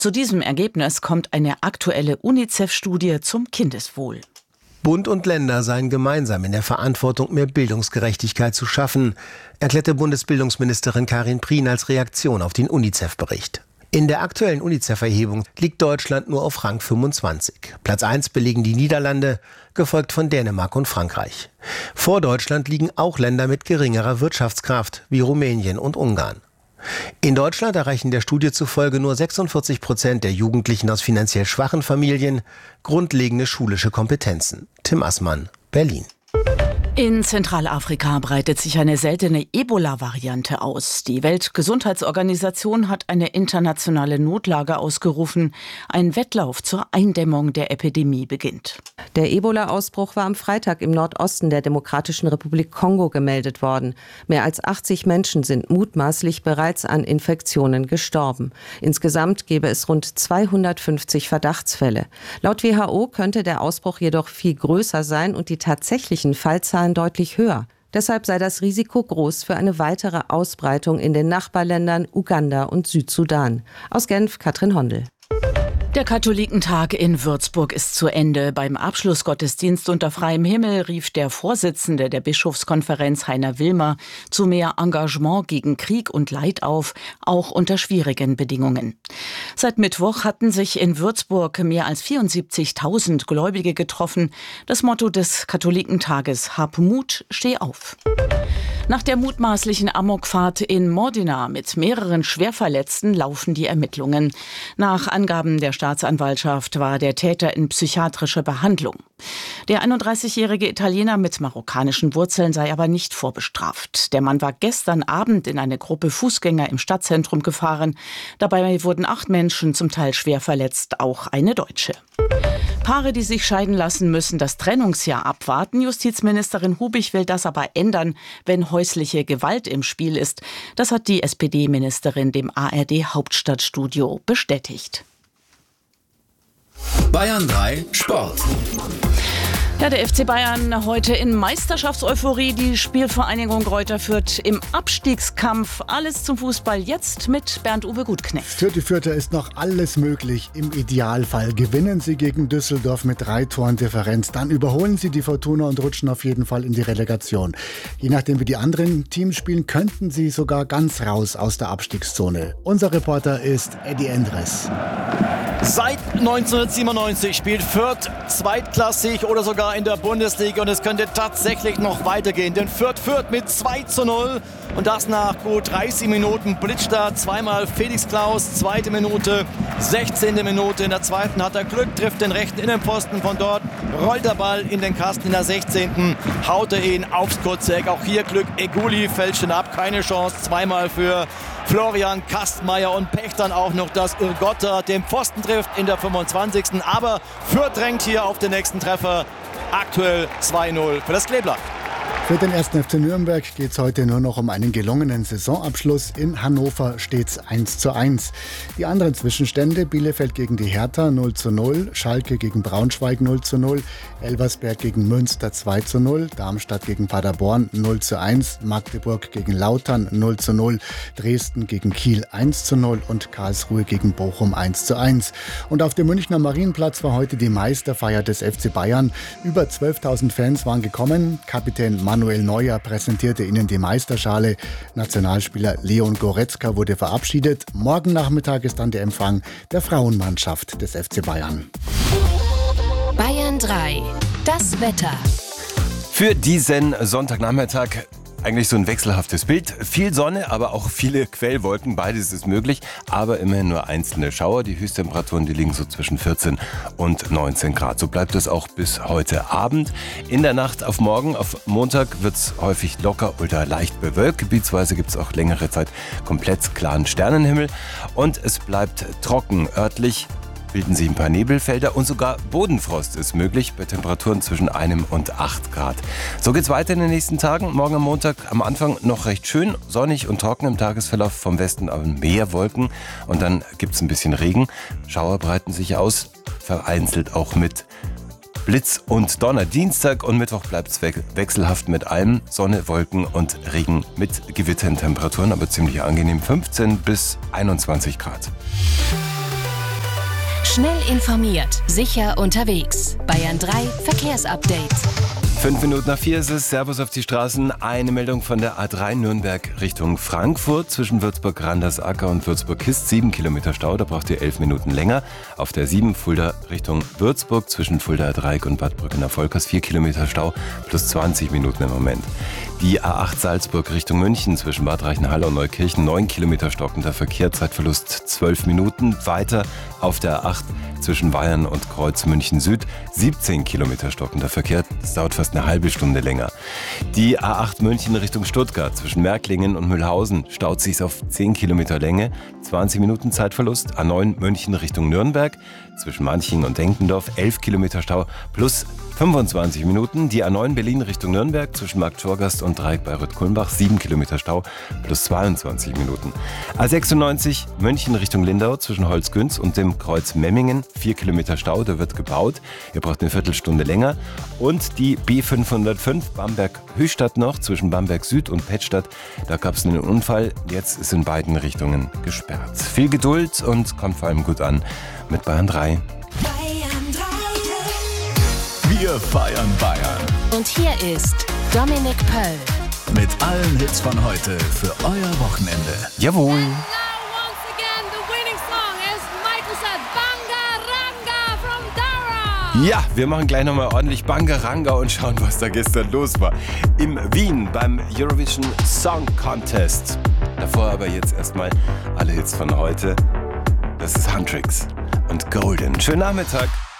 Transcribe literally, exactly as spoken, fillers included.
Zu diesem Ergebnis kommt eine aktuelle UNICEF-Studie zum Kindeswohl. Bund und Länder seien gemeinsam in der Verantwortung, mehr Bildungsgerechtigkeit zu schaffen, erklärte Bundesbildungsministerin Karin Prien als Reaktion auf den UNICEF-Bericht. In der aktuellen UNICEF-Erhebung liegt Deutschland nur auf Rang fünfundzwanzig. Platz eins belegen die Niederlande, gefolgt von Dänemark und Frankreich. Vor Deutschland liegen auch Länder mit geringerer Wirtschaftskraft, wie Rumänien und Ungarn. In Deutschland erreichen der Studie zufolge nur sechsundvierzig Prozent der Jugendlichen aus finanziell schwachen Familien grundlegende schulische Kompetenzen. Tim Assmann, Berlin. In Zentralafrika breitet sich eine seltene Ebola-Variante aus. Die Weltgesundheitsorganisation hat eine internationale Notlage ausgerufen. Ein Wettlauf zur Eindämmung der Epidemie beginnt. Der Ebola-Ausbruch war am Freitag im Nordosten der Demokratischen Republik Kongo gemeldet worden. Mehr als achtzig Menschen sind mutmaßlich bereits an Infektionen gestorben. Insgesamt gäbe es rund zweihundertfünfzig Verdachtsfälle. Laut W H O könnte der Ausbruch jedoch viel größer sein und die tatsächlichen Fallzahlen deutlich höher. Deshalb sei das Risiko groß für eine weitere Ausbreitung in den Nachbarländern Uganda und Südsudan. Aus Genf, Katrin Hondel. Der Katholikentag in Würzburg ist zu Ende. Beim Abschlussgottesdienst unter freiem Himmel rief der Vorsitzende der Bischofskonferenz Heiner Wilmer zu mehr Engagement gegen Krieg und Leid auf, auch unter schwierigen Bedingungen. Seit Mittwoch hatten sich in Würzburg mehr als vierundsiebzigtausend Gläubige getroffen. Das Motto des Katholikentages: Hab Mut, steh auf. Nach der mutmaßlichen Amokfahrt in Modena mit mehreren Schwerverletzten laufen die Ermittlungen. Nach Angaben der Staatsanwaltschaft war der Täter in psychiatrischer Behandlung. Der einunddreißigjährige Italiener mit marokkanischen Wurzeln sei aber nicht vorbestraft. Der Mann war gestern Abend in eine Gruppe Fußgänger im Stadtzentrum gefahren. Dabei wurden acht Menschen zum Teil schwer verletzt, auch eine Deutsche. Paare, die sich scheiden lassen, müssen das Trennungsjahr abwarten. Justizministerin Hubig will das aber ändern, wenn häusliche Gewalt im Spiel ist. Das hat die S P D-Ministerin dem A R D-Hauptstadtstudio bestätigt. Bayern drei Sport. Ja, der F C Bayern heute in Meisterschaftseuphorie. Die Spielvereinigung Greuther Fürth im Abstiegskampf. Alles zum Fußball jetzt mit Bernd-Uwe Gutknecht. Für die Fürther ist noch alles möglich. Im Idealfall gewinnen sie gegen Düsseldorf mit drei Toren Differenz. Dann überholen sie die Fortuna und rutschen auf jeden Fall in die Relegation. Je nachdem, wie die anderen Teams spielen, könnten sie sogar ganz raus aus der Abstiegszone. Unser Reporter ist Eddie Endres. Seit neunzehnhundertsiebenundneunzig spielt Fürth zweitklassig oder sogar in der Bundesliga und es könnte tatsächlich noch weitergehen. Denn Fürth führt mit zwei zu null und das nach gut dreißig Minuten Blitzstart. Zweimal Felix Klaus, zweite Minute, sechzehnte Minute. In der zweiten hat er Glück, trifft den rechten Innenpfosten. Von dort rollt der Ball in den Kasten. In der sechzehnten haut er ihn aufs kurze Eck. Auch hier Glück, Eguli fälscht ihn ab. Keine Chance, zweimal für Florian Kastmeier und Pech dann auch noch, dass Urgotta den Pfosten trifft in der fünfundzwanzigsten Aber Fürth drängt hier auf den nächsten Treffer. Aktuell zwei null für das Kleeblatt. Für den ersten F C Nürnberg geht es heute nur noch um einen gelungenen Saisonabschluss. In Hannover steht es eins zu eins. Die anderen Zwischenstände: Bielefeld gegen die Hertha null zu null, Schalke gegen Braunschweig null zu null, Elversberg gegen Münster zwei zu null, Darmstadt gegen Paderborn null zu eins, Magdeburg gegen Lautern null zu null, Dresden gegen Kiel eins zu null und Karlsruhe gegen Bochum eins zu eins. Und auf dem Münchner Marienplatz war heute die Meisterfeier des F C Bayern. Über zwölftausend Fans waren gekommen. Kapitän Manuel Neuer präsentierte ihnen die Meisterschale. Nationalspieler Leon Goretzka wurde verabschiedet. Morgen Nachmittag ist dann der Empfang der Frauenmannschaft des F C Bayern. Bayern drei. Das Wetter. Für diesen Sonntagnachmittag eigentlich so ein wechselhaftes Bild. Viel Sonne, aber auch viele Quellwolken. Beides ist möglich, aber immerhin nur einzelne Schauer. Die Höchsttemperaturen, die liegen so zwischen vierzehn und neunzehn Grad. So bleibt es auch bis heute Abend. In der Nacht auf morgen, auf Montag, wird es häufig locker oder leicht bewölkt. Gebietsweise gibt es auch längere Zeit komplett klaren Sternenhimmel. Und es bleibt trocken. Örtlich bilden sich ein paar Nebelfelder und sogar Bodenfrost ist möglich bei Temperaturen zwischen einem und acht Grad. So geht's weiter in den nächsten Tagen. Morgen am Montag am Anfang noch recht schön, sonnig und trocken im Tagesverlauf, vom Westen aber mehr Wolken und dann gibt's ein bisschen Regen. Schauer breiten sich aus, vereinzelt auch mit Blitz und Donner. Dienstag und Mittwoch bleibt es wechselhaft mit allem. Sonne, Wolken und Regen mit Gewittertemperaturen, aber ziemlich angenehm, fünfzehn bis einundzwanzig Grad. Schnell informiert, sicher unterwegs. Bayern drei Verkehrsupdate. Fünf Minuten nach vier ist es. Servus auf die Straßen. Eine Meldung von der A drei Nürnberg Richtung Frankfurt. Zwischen Würzburg-Randersacker und Würzburg-Kist. Sieben Kilometer Stau, da braucht ihr elf Minuten länger. Auf der sieben Fulda Richtung Würzburg. Zwischen Fuldaer Dreieck und Bad Brückener-Volkers. Vier Kilometer Stau, plus zwanzig Minuten im Moment. Die A acht Salzburg Richtung München. Zwischen Bad Reichenhall und Neukirchen. Neun Kilometer stockender Verkehr. Zeitverlust zwölf Minuten. Weiter auf der A acht zwischen Weyern und Kreuz München Süd. siebzehn Kilometer stockender Verkehr. Das dauert fast eine halbe Stunde länger. Die A acht München Richtung Stuttgart zwischen Märklingen und Mühlhausen staut sich auf zehn Kilometer Länge, zwanzig Minuten Zeitverlust. A neun München Richtung Nürnberg zwischen Manching und Denkendorf, elf Kilometer Stau plus fünfundzwanzig Minuten. Die A neun Berlin Richtung Nürnberg zwischen Markttorgast und Dreieck Bayreuth-Kulmbach, sieben Kilometer Stau plus zweiundzwanzig Minuten. A sechsundneunzig München Richtung Lindau zwischen Holzgünz und dem Kreuz Memmingen, vier Kilometer Stau, da wird gebaut. Ihr braucht eine Viertelstunde länger. Und die B fünfhundertfünf Bamberg-Höchstadt noch zwischen Bamberg Süd und Pettstadt. Da gab es einen Unfall. Jetzt ist in beiden Richtungen gesperrt. Viel Geduld und kommt vor allem gut an mit Bayern drei. Wir feiern Bayern. Und hier ist Dominik Pöll. Mit allen Hits von heute für euer Wochenende. Jawohl. Ja, wir machen gleich nochmal ordentlich Bangaranga und schauen, was da gestern los war. Im Wien beim Eurovision Song Contest. Davor aber jetzt erstmal alle Hits von heute. Das ist Huntrix und Golden. Schönen Nachmittag.